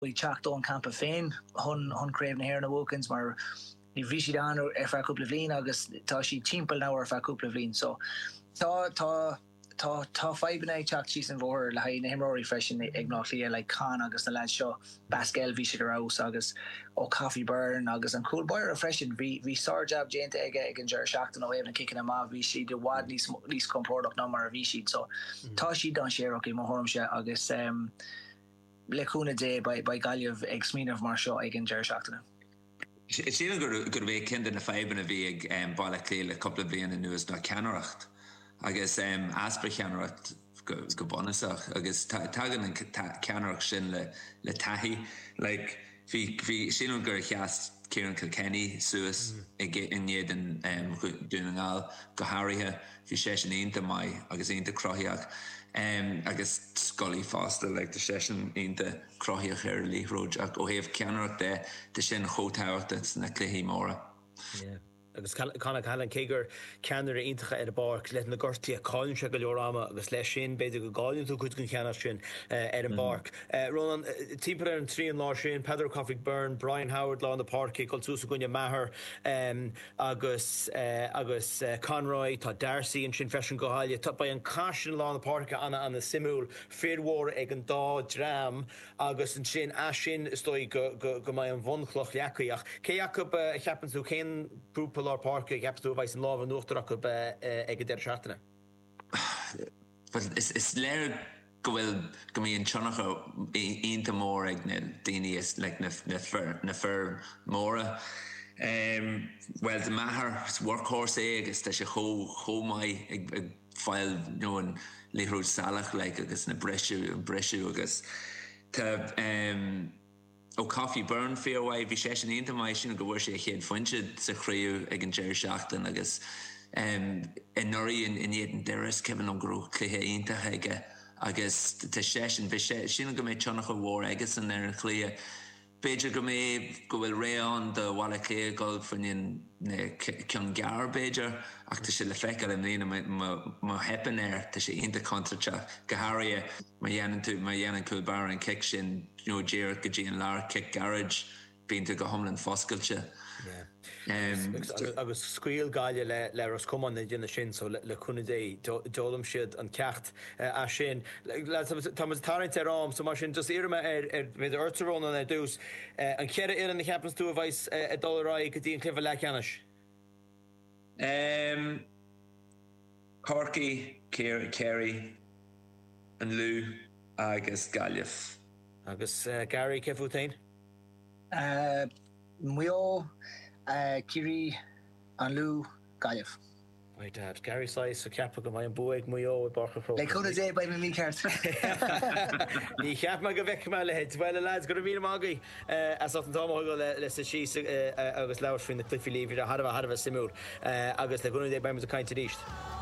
we checked on camp of féin hun craven here na Wilkins maar ni visie dan fa couple of lean agus tá si timpel now fa couple of lean so tá 5 night chat season vor la in hemrory fresh in ignotly like Khan agus the lad show Pascal visie house agus o coffee burn agus an cool boy refreshing vi sarjab jante again jar shocked no even kicking him off vi she the wad least come product number of vi so tá si don share okay mo horm agus lekuna day by Galiev ex-min of Marshall again jar shocked him It's even good way kind in the 5 and a vig Balaclé a couple of blian in news na Canaracht I guess Asper Canaracht go bonusach I guess tagan and Canaracht shin le tahi like vi shin gur cast Kieran Kilkenny Suez in yed and doing all go Harryhe vi session into mai I guess into Crohiach I guess Scully Foster like the session in the Crohiach early road o have Canaracht there the shin hotel that's na Clehi Mora yeah agus Conor Callan Keger Canada intacha ar bar let na gortí a Colin se go leorama agus leis sin beidir go gáin tú chud gon cheanna sin ar an bark Ronan timper an trí an lá sin Pedro Coffey Byrne Brian Howard lá an the park col túsa gonne maher agus Conroy tá Darcy an sin fresin go haile tá by an caisin lá an the park an the simúl féadhór ag an dá dram agus an sin sin stoi go mai an bhonchloch leacaíach cé Jacob cheapan tú cén grúpa Polar Park gapú bhais an láh nuachtarach ag der seachtainna. Is léir go bhfuil go míon teannacha ionta mór ag na daoine is le na fir móra. Well the matter workhorse agus tá sé chomai ag fáil an líhrúd salach le agus na breisiú agus tá O Coffee Burn fairway vi session into my sin go sé chéad foiinted sa chréú ag an Jerry Shaachtan agus in Nuri in éan deris Kevin an gro cléthe inta heige agus te session vi sin go mé chonach a war agus an er clé Beiidir go mé go bhfuil réán de wala clé golf fan cean gar Beiidir ach tá sé le feicil am lína má hepan tá sé inta contrate go Harryhe má dhéanaan cúbar an kick sin Jared go dtí an lear kick garage bínta go thomlan foscailte. agus scuil gaile le ras cuman na dine sin so le cúna dé dólam siad an cecht a sin tá tarint rám so mar sin just irma mid urtarón an dús an ceire ar an na cheapans tú a bhais a dólarrá go dtíon clifa le ceannis Corky Kerry an Lou agus Galliaf agus Gary cefutain Muo Kiri an Lou Galliaf. My dad, Gary Size, so Kappa go my boy Muo with Barker Pro. Like how does it by me card? Ni cheap mag vec mal head. Well lads got to be magi. As often Tom go let's she agus lawer fin the Cliffy leave had a simul. Agus le gonna day by me the kind to dish.